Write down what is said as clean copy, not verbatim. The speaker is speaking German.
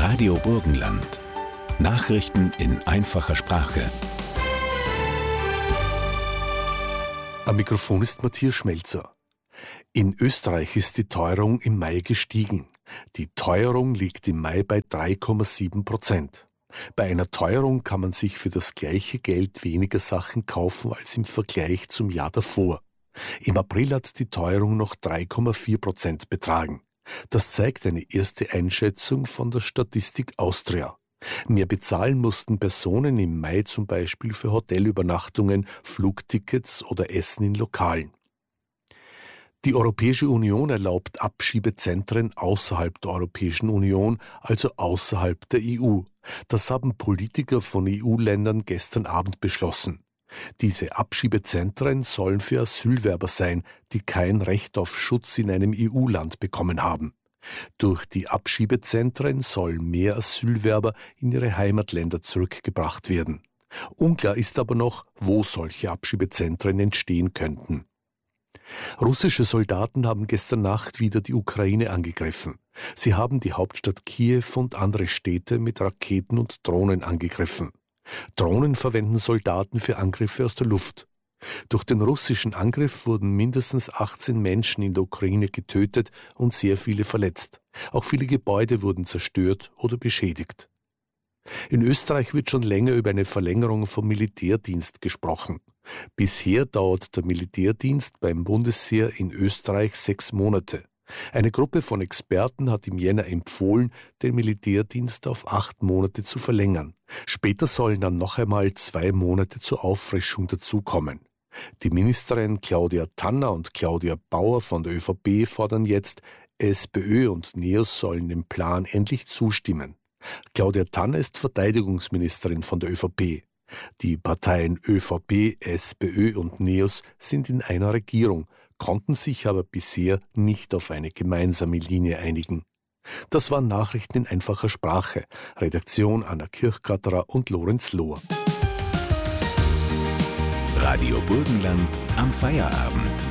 Radio Burgenland. Nachrichten in einfacher Sprache. Am Mikrofon ist Matthias Schmelzer. In Österreich ist die Teuerung im Mai gestiegen. Die Teuerung liegt im Mai bei 3,7%. Bei einer Teuerung kann man sich für das gleiche Geld weniger Sachen kaufen als im Vergleich zum Jahr davor. Im April hat die Teuerung noch 3,4% betragen. Das zeigt eine erste Einschätzung von der Statistik Austria. Mehr bezahlen mussten Personen im Mai zum Beispiel für Hotelübernachtungen, Flugtickets oder Essen in Lokalen. Die Europäische Union erlaubt Abschiebezentren außerhalb der Europäischen Union, also außerhalb der EU. Das haben Politiker von EU-Ländern gestern Abend beschlossen. Diese Abschiebezentren sollen für Asylwerber sein, die kein Recht auf Schutz in einem EU-Land bekommen haben. Durch die Abschiebezentren sollen mehr Asylwerber in ihre Heimatländer zurückgebracht werden. Unklar ist aber noch, wo solche Abschiebezentren entstehen könnten. Russische Soldaten haben gestern Nacht wieder die Ukraine angegriffen. Sie haben die Hauptstadt Kiew und andere Städte mit Raketen und Drohnen angegriffen. Drohnen verwenden Soldaten für Angriffe aus der Luft. Durch den russischen Angriff wurden mindestens 18 Menschen in der Ukraine getötet und sehr viele verletzt. Auch viele Gebäude wurden zerstört oder beschädigt. In Österreich wird schon länger über eine Verlängerung vom Militärdienst gesprochen. Bisher dauert der Militärdienst beim Bundesheer in Österreich 6 Monate. Eine Gruppe von Experten hat im Jänner empfohlen, den Militärdienst auf 8 Monate zu verlängern. Später sollen dann noch einmal 2 Monate zur Auffrischung dazukommen. Die Ministerin Claudia Tanner und Claudia Bauer von der ÖVP fordern jetzt, SPÖ und NEOS sollen dem Plan endlich zustimmen. Claudia Tanner ist Verteidigungsministerin von der ÖVP. Die Parteien ÖVP, SPÖ und NEOS sind in einer Regierung, konnten sich aber bisher nicht auf eine gemeinsame Linie einigen. Das waren Nachrichten in einfacher Sprache. Redaktion Anna Kirchgatterer und Lorenz Lohr. Radio Burgenland am Feierabend.